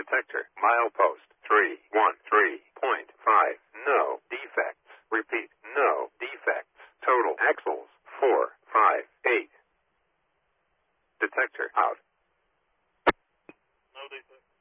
Detector. Milepost 313.5. No defects. Repeat. No defects. Total axles 458. Detector out. No defects.